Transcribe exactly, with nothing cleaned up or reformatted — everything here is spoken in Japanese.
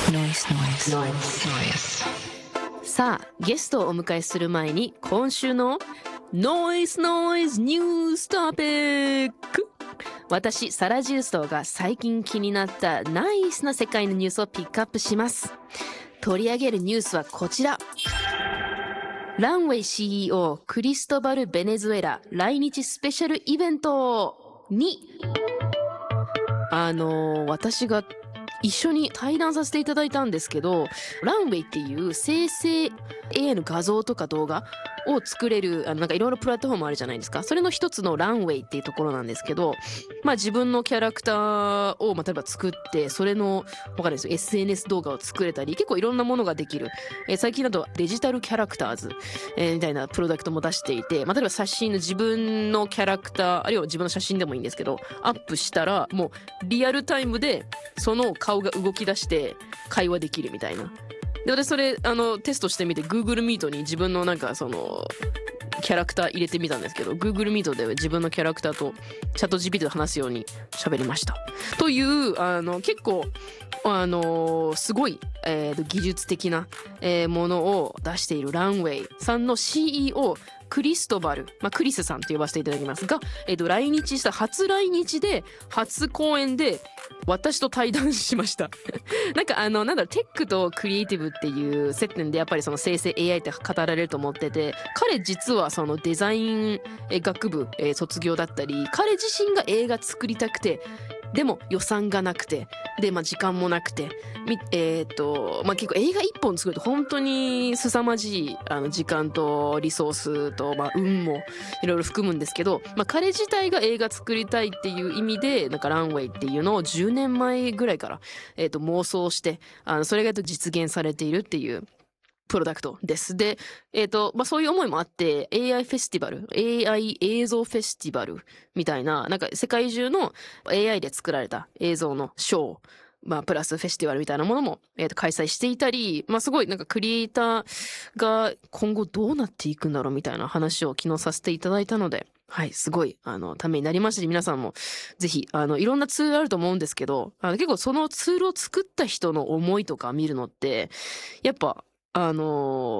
Noise, noise, noise, noise. さあ、ゲストをお迎えする前に今週のノイズノイズニューストピック。私サラ・ジューストが最近気になったナイスな世界のニュースをピックアップします。取り上げるニュースはこちら。ランウェイ シーイーオー クリストバル・ベネズエラ来日スペシャルイベントにあの私が一緒に対談させていただいたんですけど、ランウェイっていう生成 エーアイ の画像とか動画を作れる、あのなんかいろいろプラットフォームあるじゃないですか。それの一つのランウェイっていうところなんですけど、まあ自分のキャラクターを、まあ、例えば作って、それの、わかんないですよ、エスエヌエス 動画を作れたり、結構いろんなものができる。えー最近だとデジタルキャラクターズ、えーみたいなプロダクトも出していて、まあ例えば写真の自分のキャラクター、あるいは自分の写真でもいいんですけど、アップしたら、もうリアルタイムでその顔が動き出して会話できるみたいな。で、私それあのテストしてみて Google Meet に自分のなんかそのキャラクター入れてみたんですけど、 Google Meet で自分のキャラクターとチャット ジーピーティー で話すように喋りましたという、あの結構あのすごい、えーと技術的な、えーものを出しているランウェイさんの シーイーオークリストバル、まあ、クリスさんと呼ばせていただきますが、えーと来日した初来日で初公演で私と対談しましたなんかあのなんだろう、テックとクリエイティブっていう接点でやっぱりその生成 エーアイ って語られると思ってて、彼実はそのデザインえ学部、えー卒業だったり、彼自身が映画作りたくて、でも予算がなくて、で、まあ、時間もなくて、みえっ、と、まあ、結構映画一本作ると本当に凄まじいあの時間とリソースと、まあ、運もいろいろ含むんですけど、まあ、彼自体が映画作りたいっていう意味で、なんかランウェイっていうのをじゅうねんまえぐらいから、えっ、と、妄想して、あの、それが実現されているっていうプロダクトです。で、えっ、と、まあ、そういう思いもあって、エーアイ フェスティバル、エーアイ 映像フェスティバルみたいな、なんか世界中の エーアイ で作られた映像のショー、まあ、プラスフェスティバルみたいなものも、えーと開催していたり、まあ、すごいなんかクリエイターが今後どうなっていくんだろうみたいな話を昨日させていただいたので、はい、すごい、あの、ためになりましたし、皆さんもぜひ、あの、いろんなツールあると思うんですけど、あの結構そのツールを作った人の思いとか見るのって、やっぱ、あの